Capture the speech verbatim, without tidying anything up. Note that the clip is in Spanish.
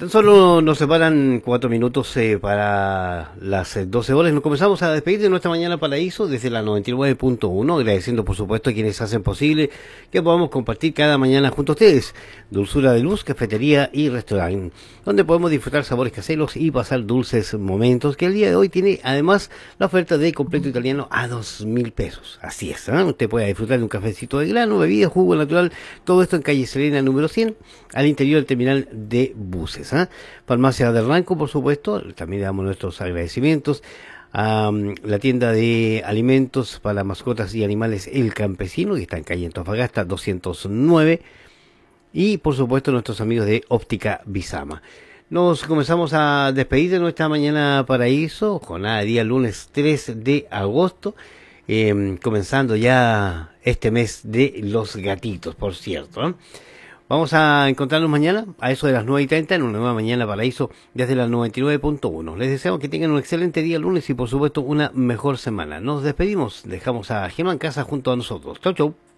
Tan solo nos separan cuatro minutos eh, para las eh, doce horas. Nos comenzamos a despedir de nuestra mañana paraíso desde la noventa y nueve punto uno, agradeciendo por supuesto a quienes hacen posible que podamos compartir cada mañana junto a ustedes. Dulzura de Luz, cafetería y restaurante, donde podemos disfrutar sabores caseros y pasar dulces momentos, que el día de hoy tiene además la oferta de completo italiano a dos mil pesos. Así es, ¿eh? Usted puede disfrutar de un cafecito de grano, bebida, jugo natural, todo esto en calle Serena número cien, al interior del terminal de buses. ¿eh? Farmacia del Ranco, por supuesto, también le damos nuestros agradecimientos a um, la tienda de alimentos para mascotas y animales El Campesino, que está en calle Antofagasta doscientos nueve, y por supuesto nuestros amigos de Óptica Bizama. Nos comenzamos a despedir de nuestra mañana paraíso, jornada de día lunes tres de agosto, eh, comenzando ya este mes de los gatitos, por cierto, ¿eh? Vamos a encontrarnos mañana a eso de las nueve y treinta en una nueva mañana paraíso desde la noventa y nueve punto uno. Les deseamos que tengan un excelente día lunes y por supuesto una mejor semana. Nos despedimos, dejamos a Germán Casa junto a nosotros. Chau, chau.